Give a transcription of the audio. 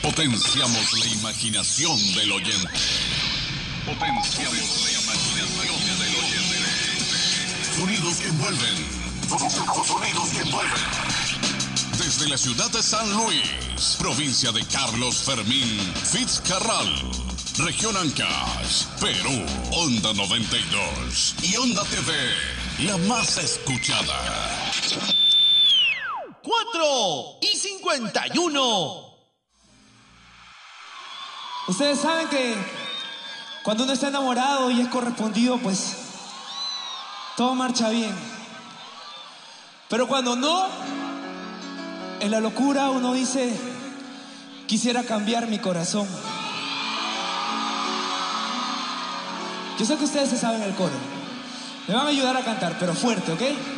Potenciamos la imaginación del oyente. Potenciamos la imaginación del oyente. Sonidos que envuelven. Sonidos que envuelven. Desde la ciudad de San Luis, provincia de Carlos Fermín Fitzcarral, región Ancash, Perú, Onda 92 y Onda TV, la más escuchada. 4:51. Ustedes saben que cuando uno está enamorado y es correspondido, pues todo marcha bien. Pero cuando no, en la locura uno dice, quisiera cambiar mi corazón. Yo sé que ustedes se saben el coro. Me van a ayudar a cantar, pero fuerte, ¿ok?